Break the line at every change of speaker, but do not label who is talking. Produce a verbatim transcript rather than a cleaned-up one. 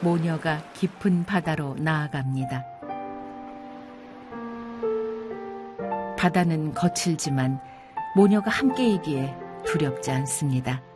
모녀가 깊은 바다로 나아갑니다. 바다는 거칠지만 모녀가 함께이기에 두렵지 않습니다.